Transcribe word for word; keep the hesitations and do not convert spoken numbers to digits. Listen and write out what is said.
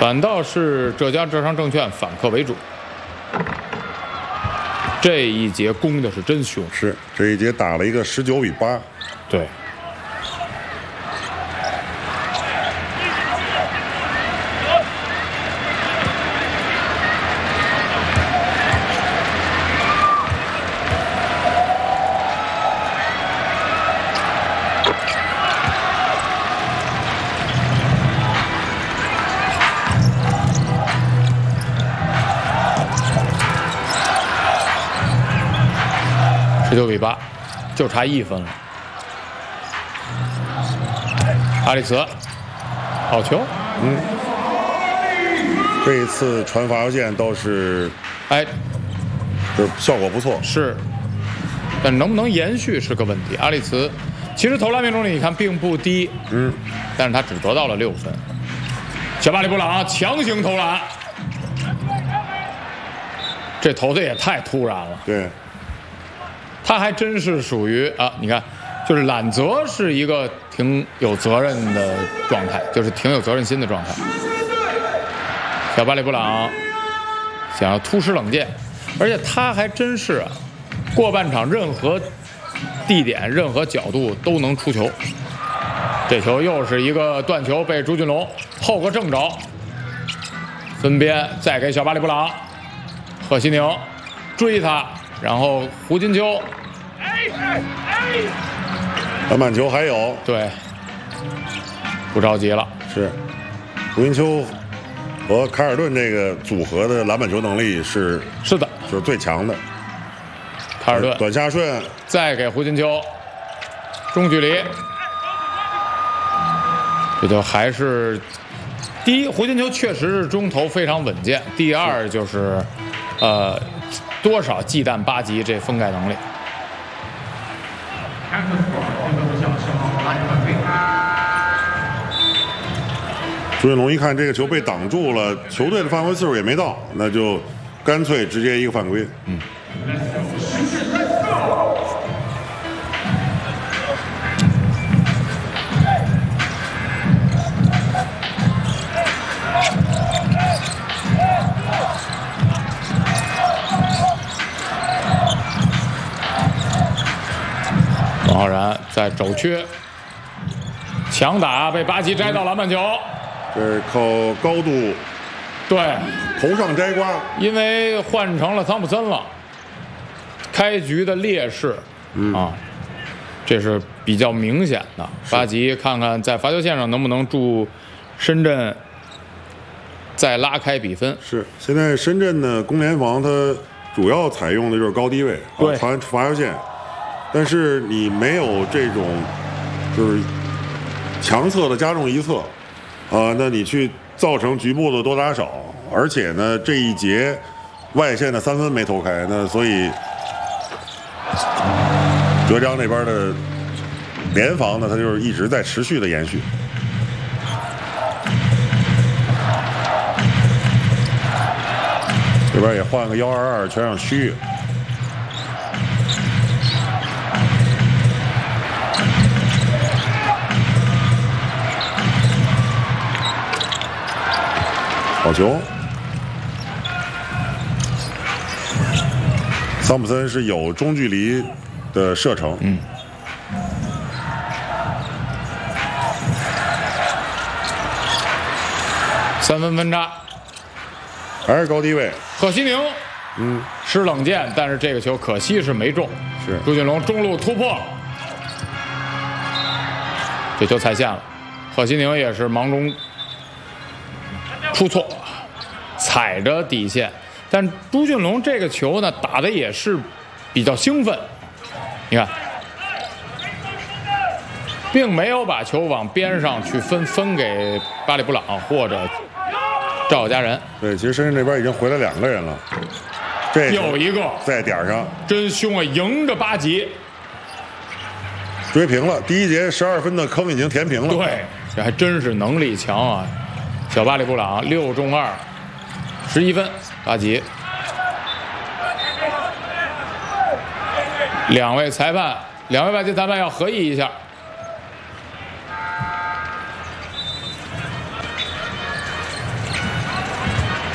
反倒是浙江浙商证券反客为主，这一节攻的是真凶。 是这一节打了一个十九比八。 对。 十九比八，就差一分了。阿里茨，好球。 嗯，这一次传罚球线倒是， 哎， 就效果不错。 是，但能不能延续是个问题。阿里茨其实投篮命中率你看并不低， 嗯， 但是他只得到了六分。小巴里布朗强行投篮，这投的也太突然了。 对。 他还真是属于啊，你看，就是揽责是一个挺有责任的状态，就是挺有责任心的状态。小巴里布朗想要突施冷箭，而且他还真是啊，过半场任何地点、任何角度都能出球。这球又是一个断球，被朱俊龙后个正着，分边再给小巴里布朗，贺西宁追他。 然后胡金秋， 篮板球还有， 对，不着急了。 是，胡金秋和凯尔顿这个组合的篮板球能力是是的， 就是最强的。 凯尔顿短下顺， 再给胡金秋，中距离，这就还是第一，胡金秋确实是中投非常稳健。第二就是，呃。 多少忌惮八级这封盖能力？ 朱云龙一看这个球被挡住了，球队的犯规次数也没到，那就干脆直接一个犯规。嗯。 王浩然在肘缺，强打被巴吉摘到篮板球， 这是靠高度， 对， 头上摘瓜， 因为换成了汤普森了，开局的劣势、嗯、啊，这是比较明显的。巴吉看看在罚球线上能不能助深圳再拉开比分。 是，现在深圳的攻联防它主要采用的就是高低位， 对， 罚罚球线。 但是你没有这种，就是强侧的加重一侧，啊、呃，那你去造成局部的多打少，而且呢这一节外线的三分没投开，那所以浙江那边的联防呢，它就是一直在持续的延续。这边也换个幺二二全场虚。 好球！桑普森是有中距离的射程，嗯， 三分分差， 还是高低位。 贺西宁， 嗯， 施冷箭，但是这个球可惜是没中。 是朱俊龙中路突破，这球踩线了。贺西宁也是忙中。 出错，踩着底线，但朱俊龙这个球呢打的也是比较兴奋，你看，并没有把球往边上去分分给巴里布朗或者赵家人。 对，其实深圳这边已经回来两个人了，这有一个在点上， 真凶啊，迎着八级追平了。第一节十二分的坑已经填平了。 对，这还真是能力强啊。 小巴里布朗六中二，十一分，八级。两位裁判，两位八级裁判要合议一下。